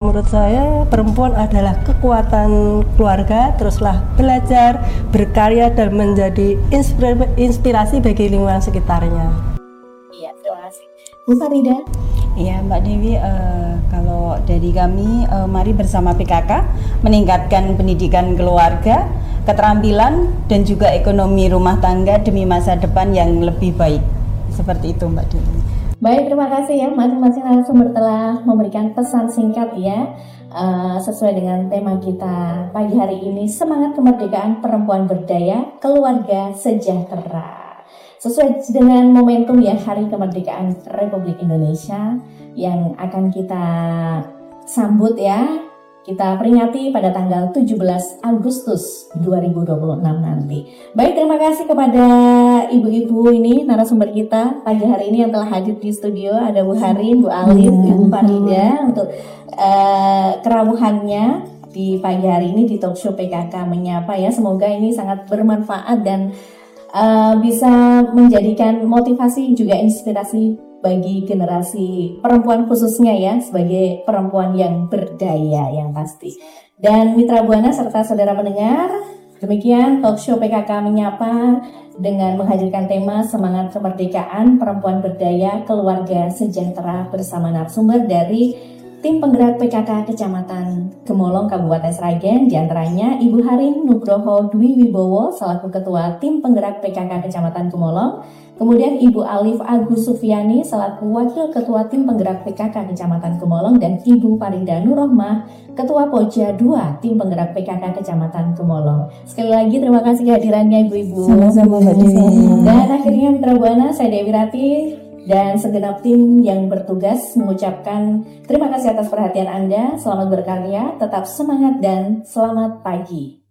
menurut saya perempuan adalah kekuatan keluarga, teruslah belajar, berkarya dan menjadi inspirasi bagi lingkungan sekitarnya. Iya, terima kasih. Bu Farida. Iya Mbak Dewi, kalau dari kami mari bersama PKK meningkatkan pendidikan keluarga, keterampilan dan juga ekonomi rumah tangga demi masa depan yang lebih baik. Seperti itu Mbak Dewi. Baik, terima kasih ya masing-masing narasumber telah memberikan pesan singkat ya sesuai dengan tema kita pagi hari ini, semangat kemerdekaan perempuan berdaya, keluarga sejahtera. Sesuai dengan momentum ya Hari Kemerdekaan Republik Indonesia yang akan kita sambut ya, kita peringati pada tanggal 17 Agustus 2026 nanti. Baik, terima kasih kepada ibu-ibu ini narasumber kita pagi hari ini yang telah hadir di studio. Ada Bu Harin, Bu Alif, Ibu Farida untuk kerawuhannya di pagi hari ini di Talkshow PKK Menyapa ya. Semoga ini sangat bermanfaat dan bisa menjadikan motivasi juga inspirasi bagi generasi perempuan khususnya ya, sebagai perempuan yang berdaya yang pasti. Dan Mitra Buana serta saudara pendengar, demikian Talkshow PKK Menyapa dengan menghadirkan tema semangat kemerdekaan perempuan berdaya, keluarga sejahtera bersama narasumber dari Tim Penggerak PKK Kecamatan Gemolong Kabupaten Sragen, diantaranya Ibu Harin Nugroho Dwi Wibowo selaku Ketua Tim Penggerak PKK Kecamatan Gemolong, kemudian Ibu Alif Agus Sufiani selaku Wakil Ketua Tim Penggerak PKK Kecamatan Gemolong, dan Ibu Farida Nurrohmah Ketua Poja 2 Tim Penggerak PKK Kecamatan Gemolong. Sekali lagi terima kasih kehadirannya Ibu-ibu. Sama-sama Mbak Dewi. Dan akhirnya Mitra Buana, saya Dewi Rati dan segenap tim yang bertugas mengucapkan terima kasih atas perhatian Anda. Selamat berkarya, tetap semangat dan selamat pagi.